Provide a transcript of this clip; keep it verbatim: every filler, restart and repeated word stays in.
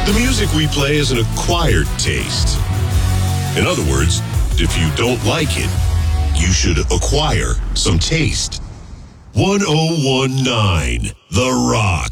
The music we play is an acquired taste. In other words, if you don't like it, you should acquire some taste. one oh one nine The Rock.